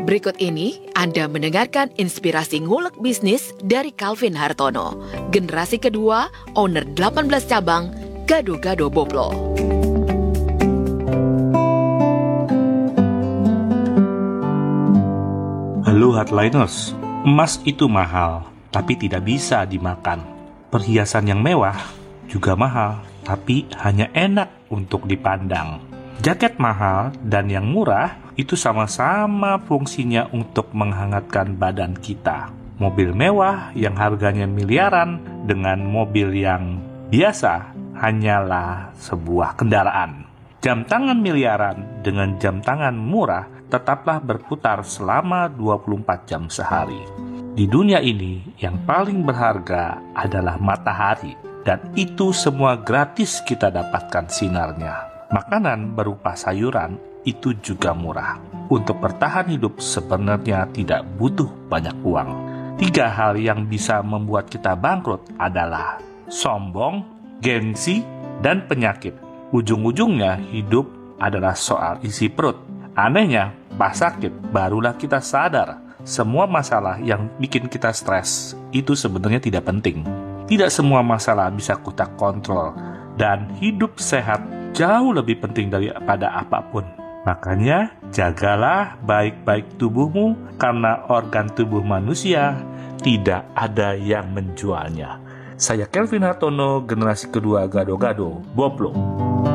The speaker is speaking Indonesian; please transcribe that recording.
Berikut ini Anda mendengarkan inspirasi ngulek bisnis dari Calvin Hartono, generasi kedua, owner 18 cabang, Gado-Gado Boplo. Halo hardliners, emas itu mahal, tapi tidak bisa dimakan. Perhiasan yang mewah juga mahal, tapi hanya enak untuk dipandang. Jaket mahal dan yang murah itu sama-sama fungsinya untuk menghangatkan badan kita. Mobil mewah yang harganya miliaran dengan mobil yang biasa hanyalah sebuah kendaraan. Jam tangan miliaran dengan jam tangan murah tetaplah berputar selama 24 jam sehari. Di dunia ini yang paling berharga adalah matahari, dan itu semua gratis kita dapatkan sinarnya. Makanan berupa sayuran itu juga murah. Untuk bertahan hidup sebenarnya tidak butuh banyak uang. 3 hal yang bisa membuat kita bangkrut adalah sombong, gengsi, dan penyakit. Ujung-ujungnya hidup adalah soal isi perut. Anehnya, pas sakit barulah kita sadar semua masalah yang bikin kita stres itu sebenarnya tidak penting. Tidak semua masalah bisa kita kontrol, dan hidup sehat jauh lebih penting daripada apapun. Makanya, jagalah baik-baik tubuhmu, karena organ tubuh manusia tidak ada yang menjualnya. Saya Calvin Hartono, generasi kedua Gado-Gado Boplo.